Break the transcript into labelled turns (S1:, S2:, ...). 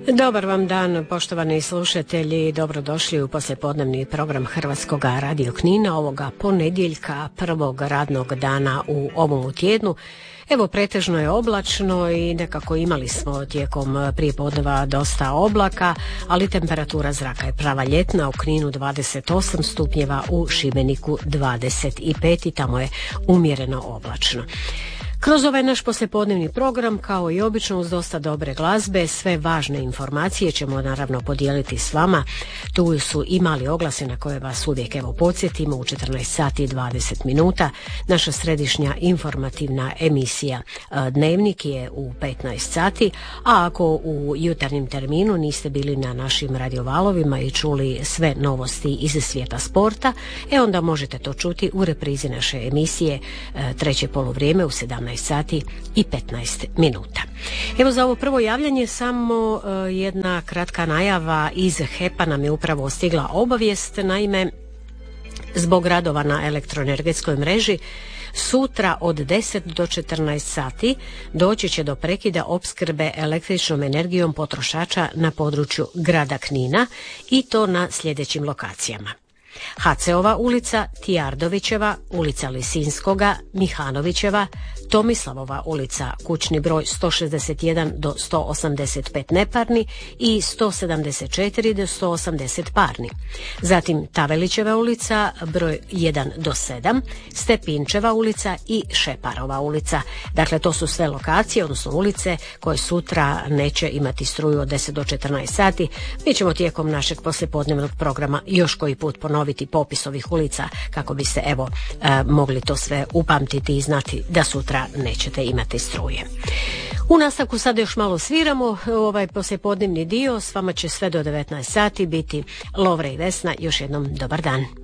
S1: Dobar vam dan, poštovani slušatelji, dobrodošli u poslijepodnevni program Hrvatskog radio Knina ovoga ponedjeljka, prvog radnog dana u ovom tjednu. Evo, pretežno je oblačno i nekako imali smo tijekom prijepodneva dosta oblaka, ali temperatura zraka je prava ljetna, u Kninu 28 stupnjeva, u Šibeniku 25 i tamo je umjereno oblačno. Kroz ovaj naš poslijepodnevni program, kao i obično uz dosta dobre glazbe, sve važne informacije ćemo naravno podijeliti s vama. Tu su i mali oglasi na koje vas uvijek podsjetimo u 14 sati i 20 minuta. Naša središnja informativna emisija Dnevnik je u 15 sati, a ako u jutarnjem terminu niste bili na našim radiovalovima i čuli sve novosti iz svijeta sporta, onda možete to čuti u reprizi naše emisije treće poluvrijeme u 17 sati i 15 minuta. Evo, za ovo prvo javljanje samo jedna kratka najava. Iz HEP-a nam je upravo stigla obavijest. Naime, zbog radova na elektroenergetskoj mreži sutra od 10 do 14 sati doći će do prekida opskrbe električnom energijom potrošača na području grada Knina i to na sljedećim lokacijama: HC-ova ulica, Tijardovićeva, ulica Lisinskoga, Mihanovićeva, Tomislavova ulica, kućni broj 161 do 185 neparni i 174 do 180 parni. Zatim Tavelićeva ulica, broj 1 do 7, Stepinčeva ulica i Šeparova ulica. Dakle, to su sve lokacije, odnosno ulice koje sutra neće imati struju od 10 do 14 sati. Mi ćemo tijekom našeg poslijepodnevnog programa još koji put ponoviti popis ovih ulica kako biste mogli to sve upamtiti i znati da sutra nećete imati struje. U nastavku sada još malo sviramo ovaj poslijepodnevni dio. S vama će sve do 19 sati biti Lovre i Vesna. Još jednom dobar dan.